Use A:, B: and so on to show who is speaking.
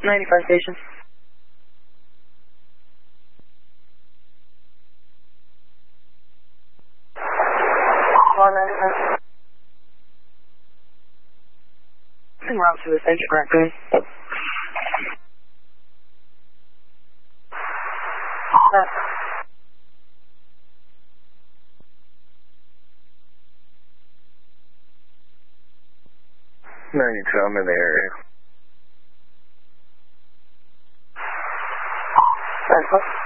A: 95 station. En route to the Central Raccoon.
B: No, I'm in the area.
A: Central.